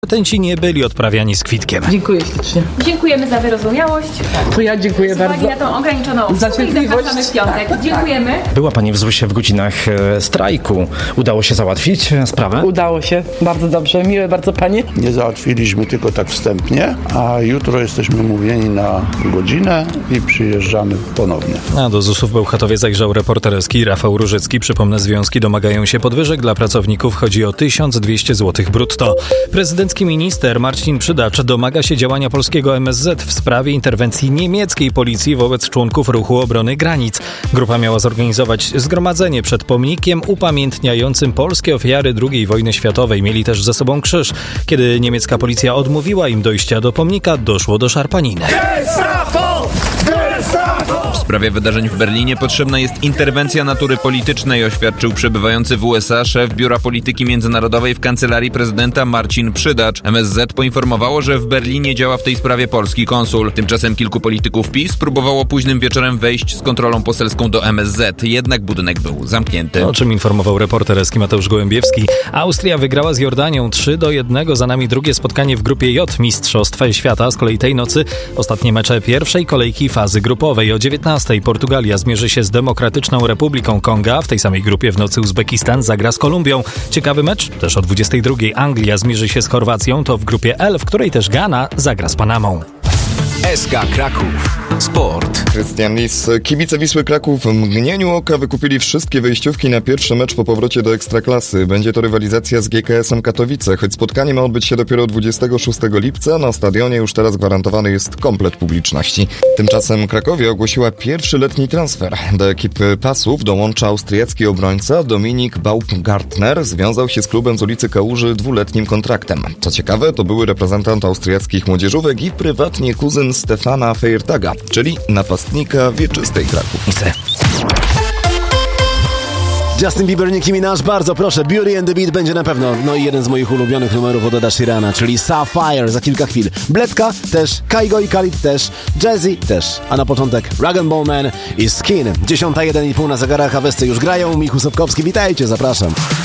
Petenci nie byli odprawiani z kwitkiem. Dziękuję ślicznie. Dziękujemy za wyrozumiałość. To ja dziękuję Z uwagi bardzo. na tą ograniczoną Za obsługę i cierpliwość. zapraszamy w piątek. Dziękujemy. Była pani w ZUS-ie w godzinach strajku. Udało się załatwić sprawę? Udało się. Bardzo dobrze. Miłe bardzo panie. Nie załatwiliśmy tylko tak wstępnie, a jutro jesteśmy umówieni na godzinę i przyjeżdżamy ponownie. A do ZUS-u w Bełchatowie zajrzał reporter Ski Rafał Różycki. Przypomnę, związki domagają się podwyżek dla pracowników. Chodzi o 1200 zł brutto. Prezydencki minister Marcin Przydacz domaga się działania polskiego MSZ w sprawie interwencji niemieckiej policji wobec członków ruchu obrony granic. Grupa miała zorganizować zgromadzenie przed pomnikiem upamiętniającym polskie ofiary II wojny światowej. Mieli też ze sobą krzyż. Kiedy niemiecka policja odmówiła im dojścia do pomnika, doszło do szarpaniny. W sprawie wydarzeń w Berlinie potrzebna jest interwencja natury politycznej, oświadczył przebywający w USA szef Biura Polityki Międzynarodowej w Kancelarii Prezydenta Marcin Przydacz. MSZ poinformowało, że w Berlinie działa w tej sprawie polski konsul. Tymczasem kilku polityków PiS próbowało późnym wieczorem wejść z kontrolą poselską do MSZ, jednak budynek był zamknięty. O czym informował reporter Ski Mateusz Gołębiewski. Austria wygrała z Jordanią 3-1. Za nami drugie spotkanie w grupie J Mistrzostwa Świata. Z kolei tej nocy ostatnie mecze pierwszej kolejki fazy grupowej. O 19:00 Portugalia zmierzy się z Demokratyczną Republiką Konga. W tej samej grupie w nocy Uzbekistan zagra z Kolumbią. Ciekawy mecz też o 22:00 Anglia zmierzy się z Chorwacją. To w grupie L, w której też Ghana zagra z Panamą. SK Kraków. Sport. Krystian Lis. Kibice Wisły Kraków w mgnieniu oka wykupili wszystkie wejściówki na pierwszy mecz po powrocie do Ekstraklasy. Będzie to rywalizacja z GKS-em Katowice, choć spotkanie ma odbyć się dopiero 26 lipca. Na stadionie już teraz gwarantowany jest komplet publiczności. Tymczasem Krakowie ogłosiła pierwszy letni transfer. Do ekipy Pasów dołącza austriacki obrońca Dominik Baumgartner. Związał się z klubem z ulicy Kałuży dwuletnim kontraktem. Co ciekawe, to były reprezentant austriackich młodzieżówek i prywatnie kuzyn Stefana Feiertaga, czyli napastnika wieczystej Kraków. Justin Bieber, Nicki Minaj, bardzo proszę, Beauty and the Beat będzie na pewno, no i jeden z moich ulubionych numerów od Eda Sheerana, czyli Sapphire za kilka chwil. Bledka też, Kaigo i Khalid też, Jazzy też, a na początek Rag & Bone Man i Skin. 10:01,5 na zegarach, a Westy już grają. Michał Sobkowski, witajcie, zapraszam.